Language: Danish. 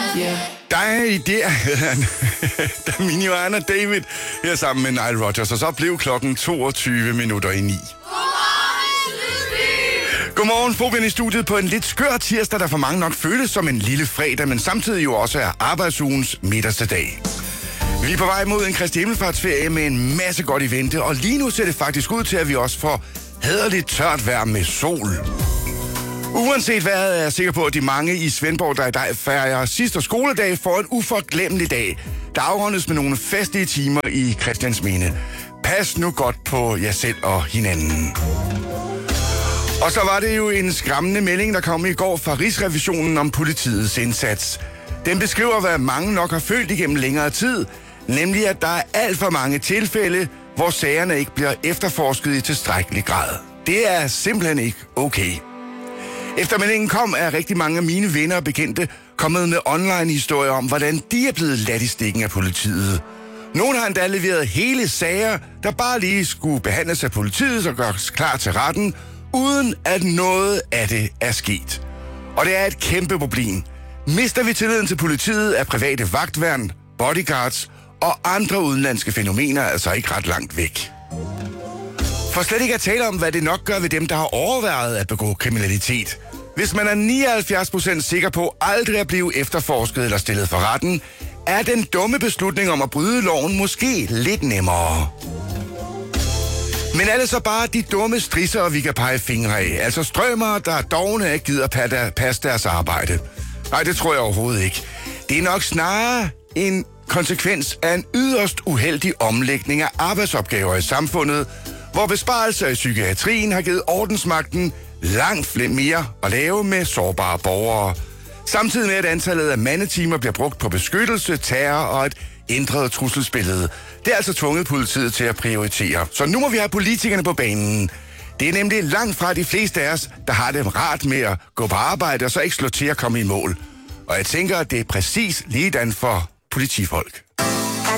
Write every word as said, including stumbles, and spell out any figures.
Yeah. Dej, det er Damini og Anna David her sammen med Nile Rodgers, og så blev klokken toogtyve minutter i ni. Godmorgen, Fobian i studiet på en lidt skør tirsdag, der for mange nok føles som en lille fredag, men samtidig jo også er arbejdsugens midterste dag. Vi er på vej mod en Kristi himmelfartsferie med en masse godt i vente, og lige nu ser det faktisk ud til, at vi også får hæderligt tørt vejr med sol. Uanset hvad, er jeg sikker på, at de mange i Svendborg, der i dag fejrer sidste skoledag, får en uforglemmelig dag, der afrundes med nogle festlige timer i Christiansminde. Pas nu godt på jer selv og hinanden. Og så var det jo en skræmmende melding, der kom i går fra Rigsrevisionen om politiets indsats. Den beskriver, hvad mange nok har følt igennem længere tid, nemlig at der er alt for mange tilfælde, hvor sagerne ikke bliver efterforsket i tilstrækkelig grad. Det er simpelthen ikke okay. Efter meldingen kom, er rigtig mange af mine venner og bekendte kommet med online-historier om, hvordan de er blevet ladt i stikken af politiet. Nogle har endda leveret hele sager, der bare lige skulle behandles af politiet og gøres klar til retten, uden at noget af det er sket. Og det er et kæmpe problem. Mister vi tilliden til politiet af private vagtværn, bodyguards og andre udenlandske fænomener, altså ikke ret langt væk. For slet ikke at tale om, hvad det nok gør ved dem, der har overvejet at begå kriminalitet. Hvis man er nioghalvfjerds procent sikker på aldrig at blive efterforsket eller stillet for retten, er den dumme beslutning om at bryde loven måske lidt nemmere. Men er det så bare de dumme strisser, vi kan pege fingre af? Altså strømere, der dovne ikke gider passe deres arbejde? Nej, det tror jeg overhovedet ikke. Det er nok snarere en konsekvens af en yderst uheldig omlægning af arbejdsopgaver i samfundet, hvor besparelser i psykiatrien har givet ordensmagten langt mere at lave med sårbare borgere. Samtidig med, at antallet af mandetimer bliver brugt på beskyttelse, terror og et ændret trusselsbillede. Det er altså tvunget politiet til at prioritere. Så nu må vi have politikerne på banen. Det er nemlig langt fra de fleste af os, der har det rart med at gå på arbejde og så ikke slå til at komme i mål. Og jeg tænker, at det er præcis ligedan for politifolk.